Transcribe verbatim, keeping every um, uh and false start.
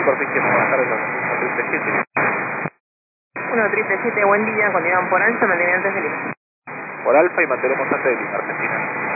por izquierda, buenas tardes, uno triple siete. uno triple siete, buen día, continúan por alto, mantengan antes de Lima. Por Alfa y mantenemos antes de Lima, Argentina.